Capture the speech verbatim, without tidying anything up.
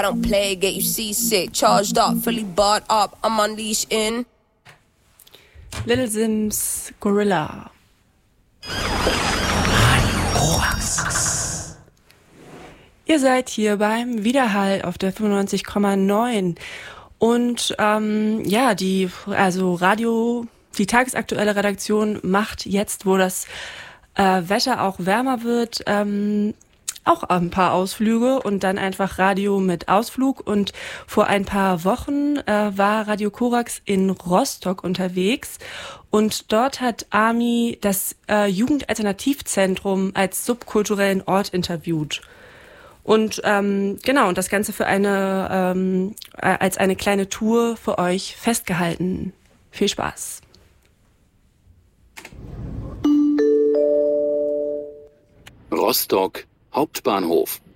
I don't play, get you seasick. Charged up, fully barred up, I'm unleashed in Little Sims Gorilla. Ihr seid hier beim Widerhall auf der fünfundneunzig Komma neun und ähm, ja, die also Radio, die tagesaktuelle Redaktion macht jetzt, wo das äh, Wetter auch wärmer wird, ähm, auch ein paar Ausflüge und dann einfach Radio mit Ausflug. Und vor ein paar Wochen äh, war Radio Korax in Rostock unterwegs und dort hat Ami das äh, Jugendalternativzentrum als subkulturellen Ort interviewt. Und ähm, genau, und das Ganze für eine ähm, als eine kleine Tour für euch festgehalten. Viel Spaß. Rostock Hauptbahnhof.